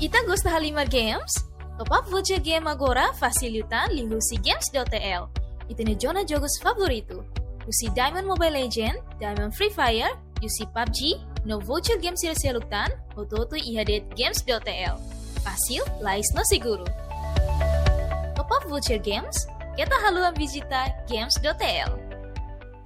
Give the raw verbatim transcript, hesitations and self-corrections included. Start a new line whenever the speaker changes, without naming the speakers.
Ita gosta Halimar Games? Top up voucher game agora facilitan lihusi games.tl. Ita ne jona jogos favorito. Usi Diamond Mobile Legend, Diamond Free Fire, usi P U B G, no voucher game sila-silutan, ototo ihadet games.tl. Fácil, lais no seguro. Top up voucher games, kita haluan visita games.tl.